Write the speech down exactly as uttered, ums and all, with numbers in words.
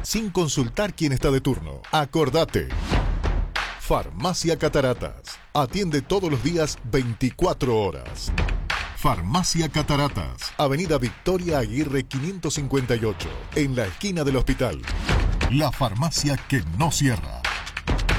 sin consultar quién está de turno. Acordate. Farmacia Cataratas. Atiende todos los días veinticuatro horas. Farmacia Cataratas. Avenida Victoria Aguirre quinientos cincuenta y ocho. En la esquina del hospital. La farmacia que no cierra.